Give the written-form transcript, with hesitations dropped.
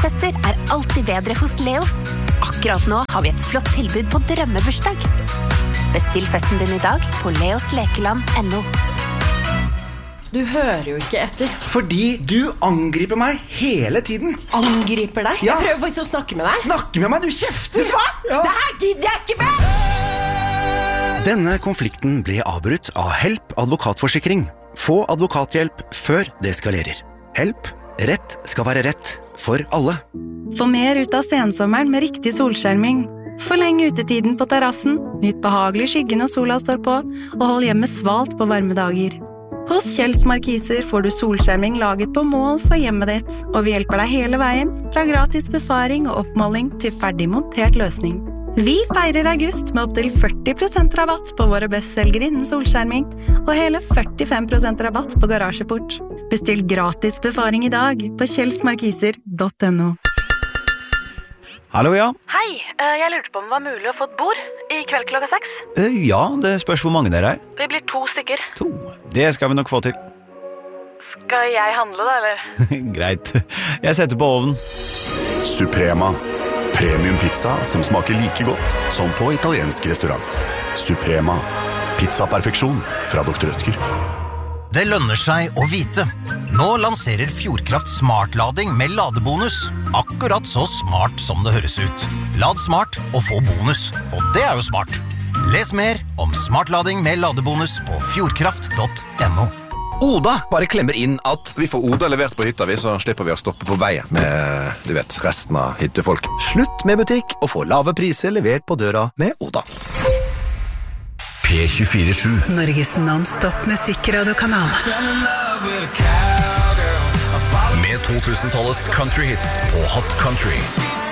bursdagsfester alltid bedre hos Leos. Akkurat nå har vi et flott tilbud på drømmebursdag. Bestill festen din i dag på leoslekeland.no. Du hører jo ikke etter. Fordi du angriper meg hele tiden. Angriper deg? Ja. Jeg prøver faktisk å snakke med deg. Snakke med meg, du kjefter. Vet du hva? Ja. Det her gidder jeg ikke med! Denne konflikten ble avbrutt av Help advokatforsikring. Få advokathjelp før det eskalerer. Help. Rett skal være rett for alle. Få mer ut av sensommeren med riktig solskjerming. Forleng utetiden på terrassen, nytt behagelig skygge når sola står på, og hold hjemmet svalt på varme dager. Hos Kjells Markiser får du solskjerming laget på mål for hjemmet ditt, og vi hjelper deg hele veien, fra gratis befaring og oppmåling til ferdig montert løsning. Vi feirer august med opp til 40% rabatt på våre bestselgere innen solskjerming, og hele 45% rabatt på garasjeport. Bestill gratis befaring i dag på kjellsmarkiser.no. Hallo, ja. Hei, jeg lurte på om det var mulig å få et bord i kveld klokka 6. Ja, det spørs hvor mange dere er. Vi blir 2 stykker. 2. Det skal vi nok få til. Skal jeg handle da, eller? Greit. Jeg setter på ovnen. Suprema. Premium pizza som smaker like godt som på italiensk restaurant. Suprema. Pizza-perfeksjon fra Dr. Rødtger. Det lønner seg å vite. Nå lanserer Fjordkraft smartlading med ladebonus. Akkurat så smart som det høres ut. Lad smart og få bonus. Og det er jo smart. Les mer om smartlading med ladebonus på fjordkraft.no. Oda bare klemmer inn at vi får Oda levert på hytta, så slipper vi å stoppe på veien med, du vet, resten av hyttefolk. Slutt med butikk og få lave priser levert på døra med Oda. P24/7 Norges non-stop musikkradiokanal. Med 2000-tallets country hits på Hot Country.